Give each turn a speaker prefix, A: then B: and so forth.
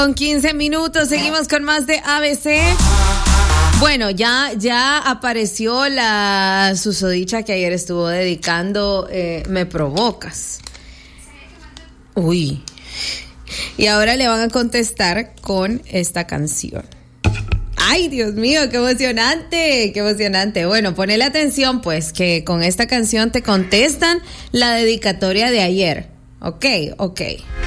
A: Con 15 minutos, seguimos con más de ABC. Bueno, ya apareció la susodicha que ayer estuvo dedicando Me Provocas. Uy. Y ahora le van a contestar con esta canción. ¡Ay, Dios mío, qué emocionante! ¡Qué emocionante! Bueno, ponele atención, pues, que con esta canción te contestan la dedicatoria de ayer. Ok.